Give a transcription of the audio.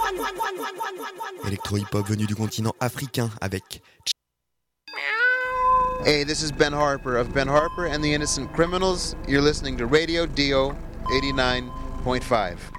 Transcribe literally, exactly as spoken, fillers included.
Électro-hip-hop venu du continent africain avec... Hey, this is Ben Harper of Ben Harper and the Innocent Criminals. You're listening to Radio Dio eighty-nine point five.